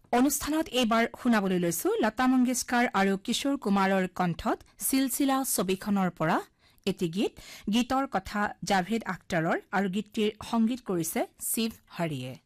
অনুষ্ঠানত এইবাৰ শুনাবলৈ লৈছো লতা মংগেশকাৰ আৰু কিশোৰ কুমাৰৰ কণ্ঠত সিলসিলা ছবিখনৰ পৰা এটি গীত গীতৰ কথা জাভেদ আখতাৰৰ আৰু গীতটিৰ সংগীত কৰিছে শিৱ হৰিয়ে